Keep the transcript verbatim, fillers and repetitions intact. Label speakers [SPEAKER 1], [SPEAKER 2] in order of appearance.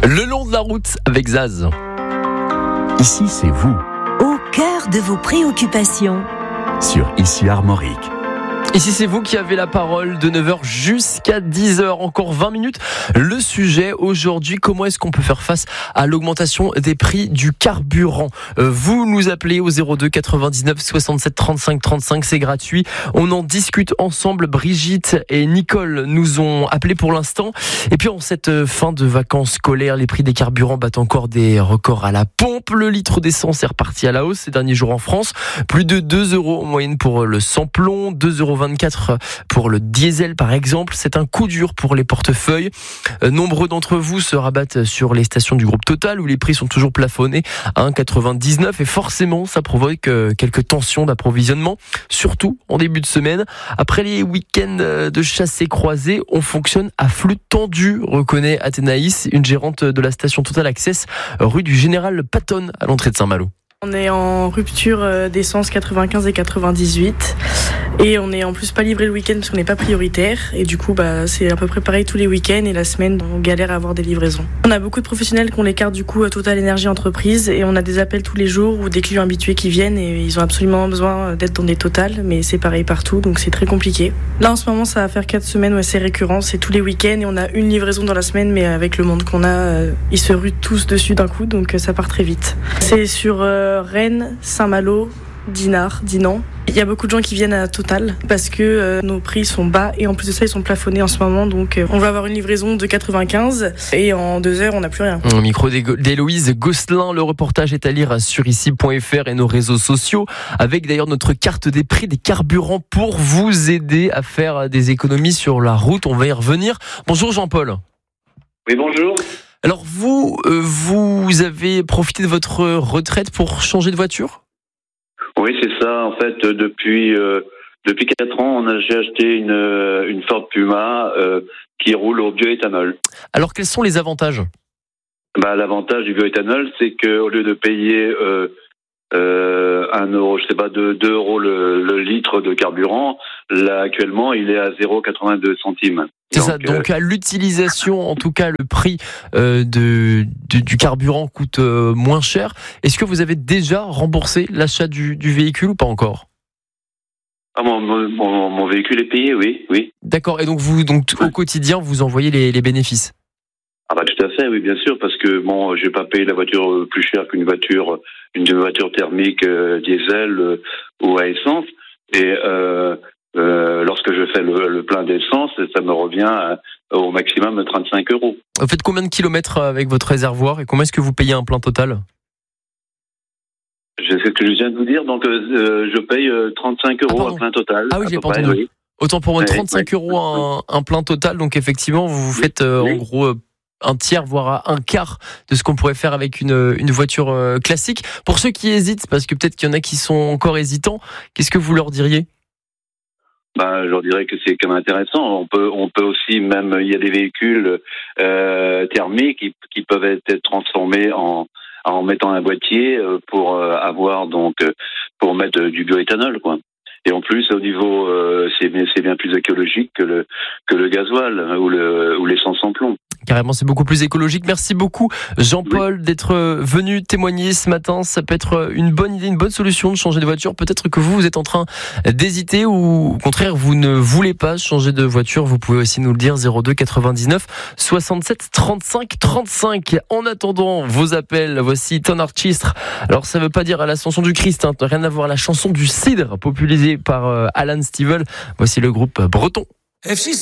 [SPEAKER 1] Le long de la route avec Zaz.
[SPEAKER 2] Ici, c'est vous,
[SPEAKER 3] Au cœur de vos préoccupations.
[SPEAKER 2] sur Ici Armorique.
[SPEAKER 1] Ici, c'est vous qui avez la parole de neuf heures jusqu'à dix heures, encore vingt minutes. Le sujet aujourd'hui, comment est-ce qu'on peut faire face à l'augmentation des prix du carburant ? euh, Vous nous appelez au zéro deux quatre-vingt-dix-neuf soixante-sept trente-cinq trente-cinq, c'est gratuit. On en discute ensemble. Brigitte et Nicole nous ont appelé pour l'instant. Et puis en cette fin de vacances scolaires, les prix des carburants battent encore des records à la pompe. Le litre d'essence est reparti à la hausse ces derniers jours en France. Plus de deux euros en moyenne pour le sans-plomb, deux euros vingt-quatre pour le diesel par exemple. C'est un coup dur pour les portefeuilles. Euh, nombreux d'entre vous se rabattent sur les stations du groupe Total où les prix sont toujours plafonnés à un euro quatre-vingt-dix-neuf et forcément ça provoque euh, quelques tensions d'approvisionnement, surtout en début de semaine. Après les week-ends de chassés croisés, on fonctionne à flux tendu, reconnaît Athénaïs, une gérante de la station Total Access rue du Général Patton à l'entrée de Saint-Malo.
[SPEAKER 4] On est en rupture d'essence quatre-vingt-quinze et quatre-vingt-dix-huit et on est en plus pas livré le week-end parce qu'on n'est pas prioritaire et du coup bah, c'est à peu près pareil tous les week-ends et la semaine on galère à avoir des livraisons. On a beaucoup de professionnels qui ont les cartes du coup à Total Énergie Entreprise et on a des appels tous les jours ou des clients habitués qui viennent et ils ont absolument besoin d'être dans des Total mais c'est pareil partout donc c'est très compliqué. Là en ce moment ça va faire quatre semaines où c'est récurrent, c'est tous les week-ends et on a une livraison dans la semaine mais avec le monde qu'on a euh, ils se ruent tous dessus d'un coup donc euh, ça part très vite. C'est sur euh, Rennes, Saint-Malo, Dinard, Dinan. Il y a beaucoup de gens qui viennent à Total parce que euh, nos prix sont bas et en plus de ça ils sont plafonnés en ce moment donc euh, on va avoir une livraison de quatre-vingt-quinze et en deux heures on n'a plus rien.
[SPEAKER 1] Au micro d'Héloïse Gosselin, le reportage est à lire sur ici point f r et nos réseaux sociaux avec d'ailleurs notre carte des prix des carburants pour vous aider à faire des économies sur la route. On va y revenir. Bonjour Jean-Paul.
[SPEAKER 5] Oui, bonjour.
[SPEAKER 1] Alors vous, euh, vous avez profité de votre retraite pour changer de voiture ?
[SPEAKER 5] Oui, c'est ça. En fait, euh, depuis euh, depuis quatre ans, on a j'ai acheté une euh, une Ford Puma euh, qui roule au bioéthanol.
[SPEAKER 1] Alors quels sont les avantages ?
[SPEAKER 5] Bah, l'avantage du bioéthanol, c'est que au lieu de payer euh, euh, un euro, je sais pas, de deux euros le, le litre de carburant, là actuellement, il est à zéro virgule quatre-vingt-deux centimes.
[SPEAKER 1] C'est
[SPEAKER 5] donc,
[SPEAKER 1] ça, donc à l'utilisation, en tout cas, le prix euh, de, de, du carburant coûte euh, moins cher. Est-ce que vous avez déjà remboursé l'achat du, du véhicule ou pas encore ?
[SPEAKER 5] Ah, mon, mon, mon véhicule est payé, oui, oui.
[SPEAKER 1] D'accord, et donc vous, donc au quotidien, vous envoyez les, les bénéfices ?
[SPEAKER 5] Ah bah tout à fait, oui, bien sûr, parce que bon, je vais pas payer la voiture plus chère qu'une voiture, une voiture thermique euh, diesel euh, ou à essence. Et euh, euh, lorsque je fais le, le plein d'essence, ça me revient à, au maximum trente-cinq euros.
[SPEAKER 1] Vous faites combien de kilomètres avec votre réservoir et combien est-ce que vous payez un plein total ?
[SPEAKER 5] C'est ce que je viens de vous dire, donc euh, je paye trente-cinq euros
[SPEAKER 1] ah,
[SPEAKER 5] à plein total.
[SPEAKER 1] Ah oui, j'ai pas
[SPEAKER 5] près,
[SPEAKER 1] entendu.
[SPEAKER 5] Oui.
[SPEAKER 1] Autant pour moi,
[SPEAKER 5] Ouais,
[SPEAKER 1] trente-cinq
[SPEAKER 5] ouais,
[SPEAKER 1] euros un, un plein total, donc effectivement, vous vous faites euh,
[SPEAKER 5] oui.
[SPEAKER 1] en gros euh, un tiers, voire un quart de ce qu'on pourrait faire avec une, une voiture euh, classique. Pour ceux qui hésitent, parce que peut-être qu'il y en a qui sont encore hésitants, qu'est-ce que vous leur diriez ?
[SPEAKER 5] Ben, je leur dirais que c'est quand même intéressant. On peut, on peut aussi même, il y a des véhicules euh, thermiques qui, qui peuvent être transformés en, en mettant un boîtier pour avoir donc pour mettre du bioéthanol, quoi. Et en plus, au niveau, euh, c'est, c'est bien plus écologique que le que le gasoil ou le ou l'essence en plomb.
[SPEAKER 1] Carrément, c'est beaucoup plus écologique. Merci beaucoup, Jean-Paul, oui. d'être venu témoigner ce matin. Ça peut être une bonne idée, une bonne solution de changer de voiture. Peut-être que vous, vous êtes en train d'hésiter ou au contraire, vous ne voulez pas changer de voiture. Vous pouvez aussi nous le dire, zéro deux quatre-vingt-dix-neuf soixante-sept trente-cinq trente-cinq. En attendant vos appels, voici Ton Archistre. Alors, ça ne veut pas dire à l'ascension du Christ, hein, rien à voir. La chanson du cidre, populisée par Alan Stivell. Voici le groupe breton. F six